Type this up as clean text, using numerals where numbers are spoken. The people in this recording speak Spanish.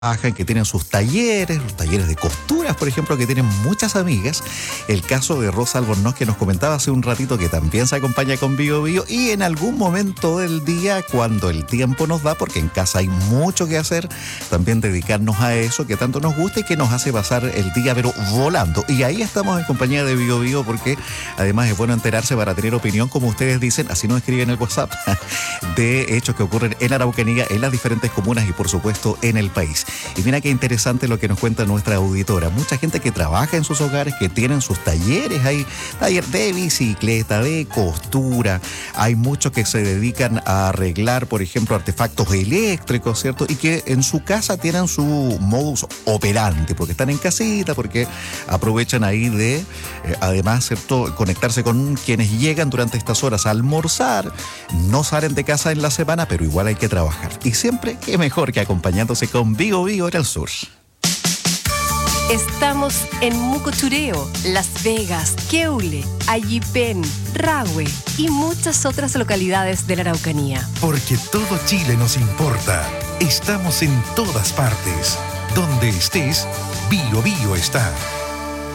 trabajan, que tienen sus talleres, los talleres de costuras, por ejemplo, que tienen muchas amigas. El caso de Rosa Albornoz, que nos comentaba hace un ratito, que también se acompaña con Bio Bio, y en algún momento del día, cuando el tiempo nos da, porque en casa hay mucho que hacer, también dedicarnos a eso que tanto nos gusta y que nos hace pasar el día, pero volando. Y ahí estamos en compañía de Bio Bio, porque además es bueno enterarse para tener opinión, como ustedes dicen, así nos escriben en el WhatsApp, de hechos que ocurren en Araucanía, en las diferentes comunas y por supuesto en el país. Y mira qué interesante lo que nos cuenta nuestra auditora. Mucha gente que trabaja en sus hogares, que tienen sus talleres, hay taller de bicicleta, de costura, hay muchos que se dedican a arreglar, por ejemplo, artefactos eléctricos, ¿cierto? Y que en su casa tienen su modus operandi, porque están en casita, porque aprovechan ahí de, además, ¿cierto?, conectarse con quienes llegan durante estas horas a almorzar. No salen de casa en la semana, pero igual hay que trabajar. Y siempre, qué mejor que acompañándose con Bio Bio en el sur. Estamos en Mucochureo, Las Vegas, Queule, Ayipen, Rahue y muchas otras localidades de la Araucanía. Porque todo Chile nos importa. Estamos en todas partes. Donde estés, Bio Bio está.